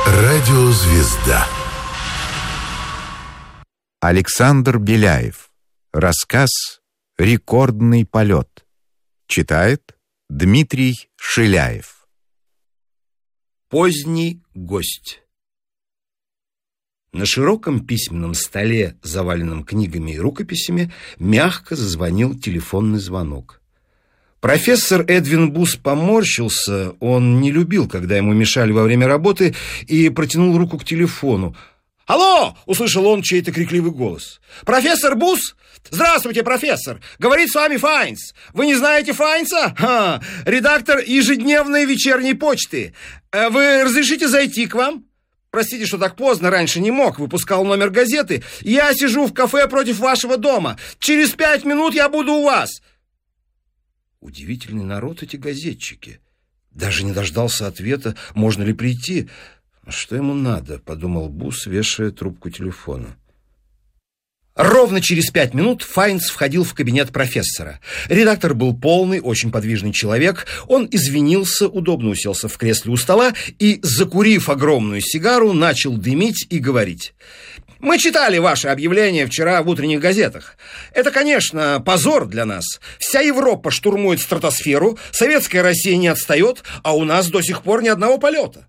Радиозвезда. Александр Беляев. Рассказ «Рекордный полет». Читает Дмитрий Шиляев. Поздний гость. На широком письменном столе, заваленном книгами и рукописями, мягко зазвонил телефонный звонок. Профессор Эдвин Бус поморщился, он не любил, когда ему мешали во время работы, и протянул руку к телефону. «Алло!» — услышал он чей-то крикливый голос. «Профессор Бус? Здравствуйте, профессор! Говорит с вами Файнс. Вы не знаете Файнса? Редактор ежедневной вечерней почты. Вы разрешите зайти к вам? Простите, что так поздно, раньше не мог, выпускал номер газеты. Я сижу в кафе против вашего дома. Через 5 минут я буду у вас». Удивительный народ эти газетчики. Даже не дождался ответа, можно ли прийти. «Что ему надо?» — подумал Бус, вешая трубку телефона. Ровно через 5 минут Файнс входил в кабинет профессора. Редактор был полный, очень подвижный человек. Он извинился, удобно уселся в кресле у стола и, закурив огромную сигару, начал дымить и говорить. «Мы читали ваше объявление вчера в утренних газетах. Это, конечно, позор для нас. Вся Европа штурмует стратосферу, советская Россия не отстает, а у нас до сих пор ни одного полета».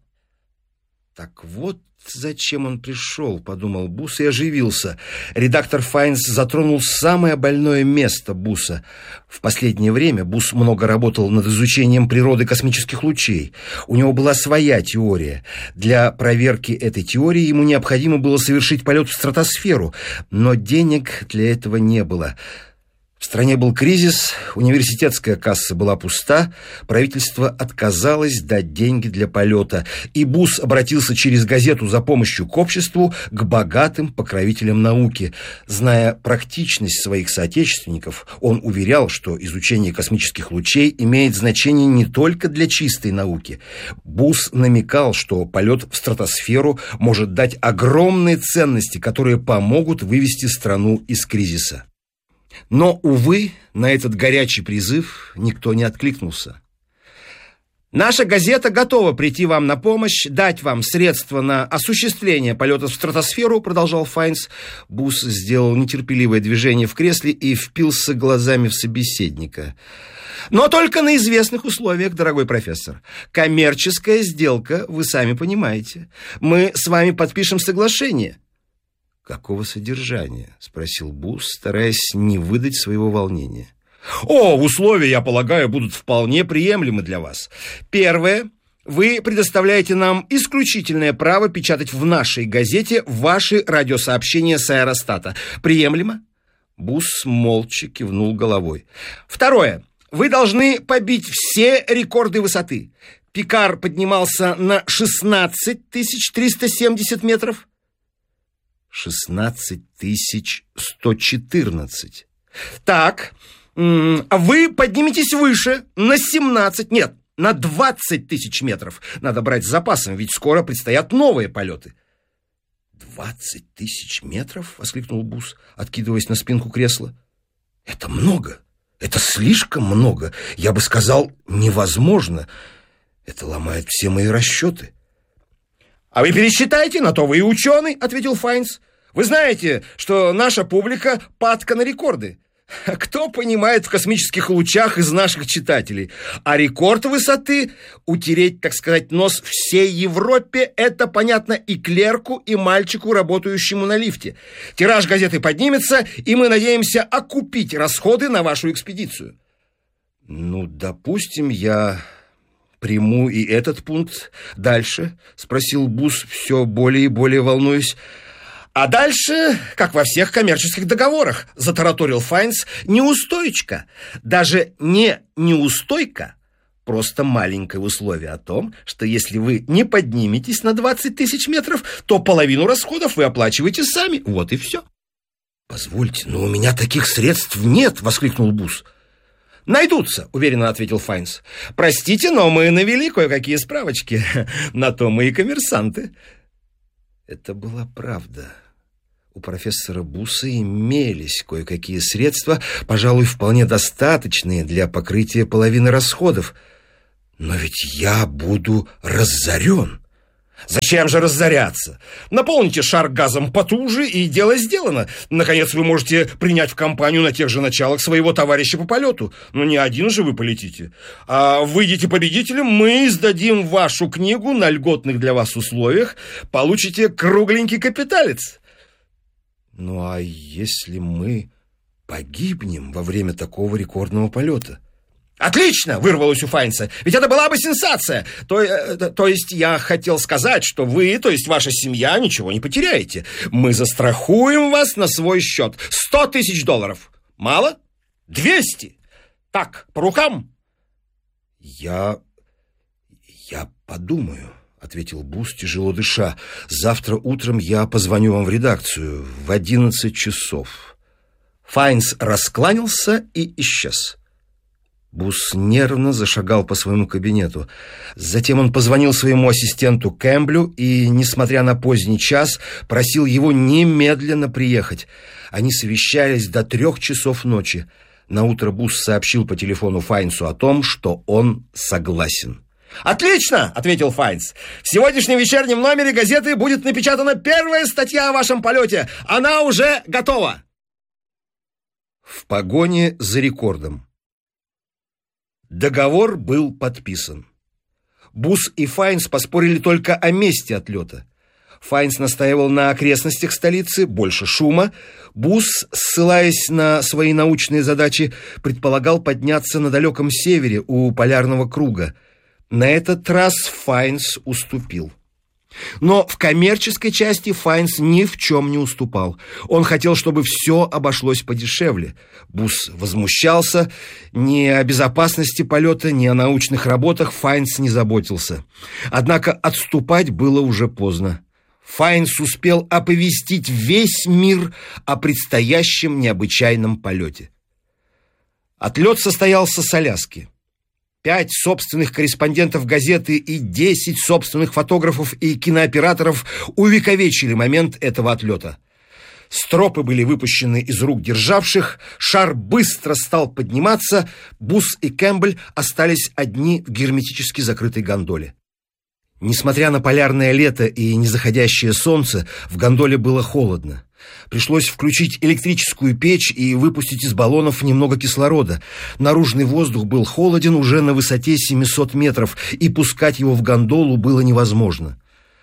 «Так вот зачем он пришел», — подумал Бус и оживился. Редактор Файнс затронул самое больное место Буса. В последнее время Бус много работал над изучением природы космических лучей. У него была своя теория. Для проверки этой теории ему необходимо было совершить полет в стратосферу, но денег для этого не было. В стране был кризис, университетская касса была пуста, правительство отказалось дать деньги для полета, и Бус обратился через газету за помощью к обществу, к богатым покровителям науки. Зная практичность своих соотечественников, он уверял, что изучение космических лучей имеет значение не только для чистой науки. Бус намекал, что полет в стратосферу может дать огромные ценности, которые помогут вывести страну из кризиса. Но, увы, на этот горячий призыв никто не откликнулся. «Наша газета готова прийти вам на помощь, дать вам средства на осуществление полета в стратосферу», — продолжал Файнс. Бус сделал нетерпеливое движение в кресле и впился глазами в собеседника. «Но только на известных условиях, дорогой профессор. Коммерческая сделка, вы сами понимаете. Мы с вами подпишем соглашение». «Какого содержания?» — спросил Бус, стараясь не выдать своего волнения. «Условия, я полагаю, будут вполне приемлемы для вас. Первое. Вы предоставляете нам исключительное право печатать в нашей газете ваши радиосообщения с аэростата. Приемлемо?» Бус молча кивнул головой. «Второе. Вы должны побить все рекорды высоты. Пикар поднимался на 16 370 метров. 16 114. Так, вы подниметесь выше, на 17, нет, на 20 тысяч метров. Надо брать с запасом, ведь скоро предстоят новые полеты». 20 тысяч метров? — воскликнул Бус, откидываясь на спинку кресла. «Это много, это слишком много. Я бы сказал, невозможно. Это ломает все мои расчеты». «А вы пересчитайте, на то вы и ученый», — ответил Файнс. «Вы знаете, что наша публика падка на рекорды. Кто понимает в космических лучах из наших читателей? А рекорд высоты — утереть, так сказать, нос всей Европе — это понятно и клерку, и мальчику, работающему на лифте. Тираж газеты поднимется, и мы надеемся окупить расходы на вашу экспедицию». «Ну, допустим, я приму и этот пункт. Дальше?» — спросил Бус, все более и более волнуясь. «А дальше, как во всех коммерческих договорах», — затараторил Файнс, — «неустойка. Даже не неустойка, просто маленькое условие о том, что если вы не подниметесь на 20 тысяч метров, то половину расходов вы оплачиваете сами. Вот и все». «Позвольте, но у меня таких средств нет», — воскликнул Бус. «Найдутся», — уверенно ответил Файнс. «Простите, но мы навели кое-какие справочки. На то мы и коммерсанты». Это была правда. У профессора Буса имелись кое-какие средства, пожалуй, вполне достаточные для покрытия половины расходов. Но ведь я буду разорен. Зачем же разоряться? Наполните шар газом потуже, и дело сделано. Наконец, вы можете принять в компанию на тех же началах своего товарища по полету. Но не один же вы полетите. А выйдете победителем, мы издадим вашу книгу на льготных для вас условиях. Получите кругленький капиталец. Ну, а если мы погибнем во время такого рекордного полета? «Отлично!» — вырвалось у Файнса. «Ведь это была бы сенсация! То есть я хотел сказать, что вы, то есть ваша семья, ничего не потеряете. Мы застрахуем вас на свой счет. $100 000. Мало? 200. Так, по рукам?» «Я подумаю», — ответил Бус, тяжело дыша. «Завтра утром я позвоню вам в редакцию в 11 часов». Файнс раскланялся и исчез. Бус нервно зашагал по своему кабинету. Затем он позвонил своему ассистенту Кэмблю и, несмотря на поздний час, просил его немедленно приехать. Они совещались до 3 часов ночи. Наутро Бус сообщил по телефону Файнсу о том, что он согласен. «Отлично!» — ответил Файнс. «В сегодняшнем вечернем номере газеты будет напечатана первая статья о вашем полете. Она уже готова!» В погоне за рекордом. Договор был подписан. Бус и Файнс поспорили только о месте отлета. Файнс настаивал на окрестностях столицы, больше шума. Бус, ссылаясь на свои научные задачи, предполагал подняться на далеком севере у полярного круга. На этот раз Файнс уступил. Но в коммерческой части Файнс ни в чем не уступал. Он хотел, чтобы все обошлось подешевле. Бус возмущался. Ни о безопасности полета, ни о научных работах Файнс не заботился. Однако отступать было уже поздно. Файнс успел оповестить весь мир о предстоящем необычайном полете. Отлет состоялся с Аляски. 5 собственных корреспондентов газеты и 10 собственных фотографов и кинооператоров увековечили момент этого отлета. Стропы были выпущены из рук державших, шар быстро стал подниматься, Бус и Кэмпбелл остались одни в герметически закрытой гондоле. Несмотря на полярное лето и незаходящее солнце, в гондоле было холодно. Пришлось включить электрическую печь и выпустить из баллонов немного кислорода. Наружный воздух был холоден уже на высоте 700 метров, и пускать его в гондолу было невозможно.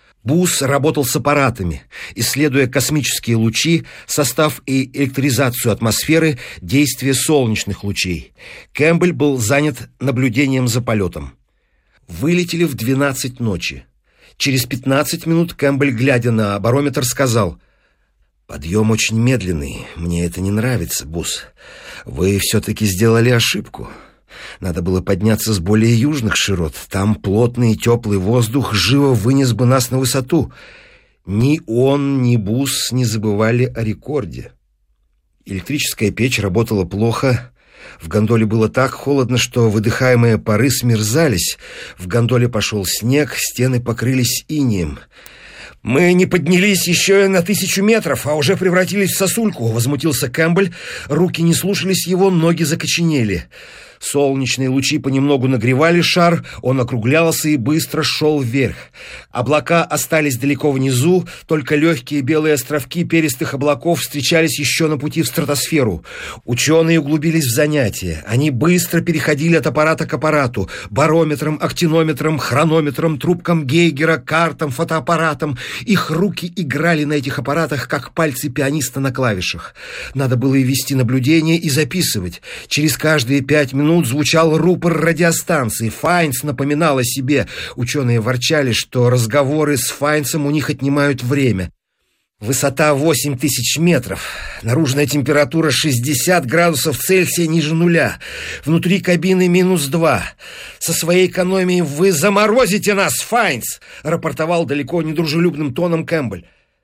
Бус работал с аппаратами, исследуя космические лучи, состав и электризацию атмосферы, действие солнечных лучей. Кэмпбелл был занят наблюдением за полетом. Вылетели в 12 ночи. Через 15 минут Кэмпбелл, глядя на барометр, сказал: «Подъем очень медленный. Мне это не нравится, Бус. Вы все-таки сделали ошибку. Надо было подняться с более южных широт. Там плотный и теплый воздух живо вынес бы нас на высоту». Ни он, ни Бус не забывали о рекорде. Электрическая печь работала плохо. В гондоле было так холодно, что выдыхаемые пары смерзались. В гондоле пошел снег, стены покрылись инеем. «Мы не поднялись еще на 1000 метров, а уже превратились в сосульку», — возмутился Кэмпбелл. Руки не слушались его, ноги закоченели. Солнечные лучи понемногу нагревали шар, он округлялся и быстро шел вверх. Облака остались далеко внизу, только легкие белые островки перистых облаков встречались еще на пути в стратосферу. Ученые углубились в занятия. Они быстро переходили от аппарата к аппарату: барометрам, актинометрам, хронометрам, трубкам Гейгера, картам, фотоаппаратам. Их руки играли на этих аппаратах, как пальцы пианиста на клавишах. Надо было и вести наблюдение, и записывать. Через каждые 5 минут звучал рупор радиостанции. Файнс напоминал о себе. Ученые ворчали, что разговоры с Файнсом у них отнимают время. Высота 8000 метров. Наружная температура 60 градусов Цельсия ниже нуля. Внутри кабины -2. «Со своей экономией вы заморозите нас, Файнс!» — рапортовал далеко недружелюбным тоном Кэмпбелл.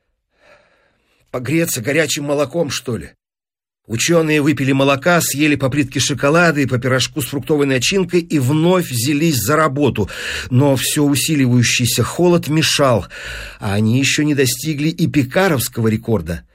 «Погреться горячим молоком, что ли?» Ученые выпили молока, съели по плитке шоколада и по пирожку с фруктовой начинкой и вновь взялись за работу. Но все усиливающийся холод мешал, а они еще не достигли и пикаровского рекорда.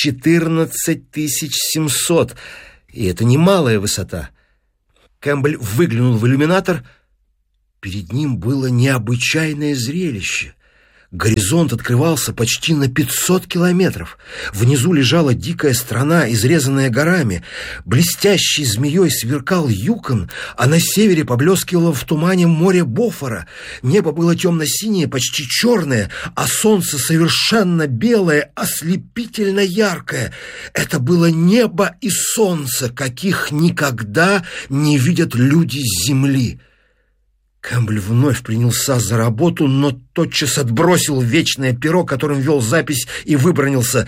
14 700, и это немалая высота. Кэмпбелл выглянул в иллюминатор. Перед ним было необычайное зрелище. Горизонт открывался почти на 500 километров. Внизу лежала дикая страна, изрезанная горами. Блестящей змеей сверкал Юкон, а на севере поблескивало в тумане море Бофора. Небо было темно-синее, почти черное, а солнце совершенно белое, ослепительно яркое. Это было небо и солнце, каких никогда не видят люди с земли. Кэмпбелл вновь принялся за работу, но тотчас отбросил вечное перо, которым вел запись, и выбранился: